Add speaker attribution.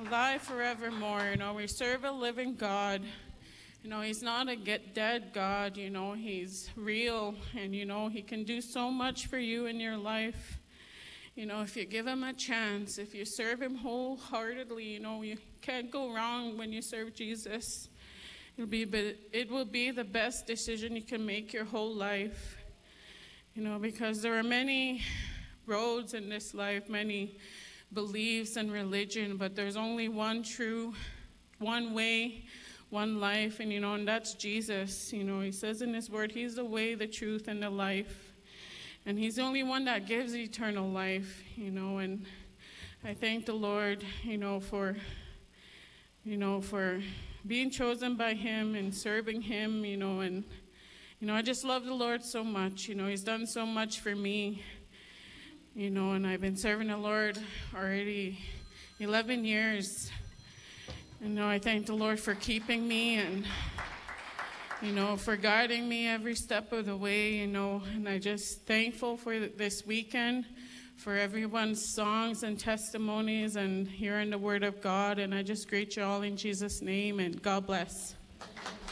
Speaker 1: alive forevermore. We serve a living God. He's not a dead God. He's real, and he can do so much for you in your life. If you give him a chance, if you serve him wholeheartedly, you can't go wrong when you serve Jesus. It will be the best decision you can make your whole life. Because there are many roads in this life, many beliefs and religion, but there's only one true, one way, one life, and that's Jesus. He says in his word, he's the way, the truth, and the life. And he's the only one that gives eternal life, and I thank the Lord, for being chosen by him and serving him, and I just love the Lord so much. He's done so much for me, and I've been serving the Lord already 11 years. I thank the Lord for keeping me and, for guiding me every step of the way, and I just thankful for this weekend, for everyone's songs and testimonies and hearing the word of God, and I just greet you all in Jesus' name, and God bless.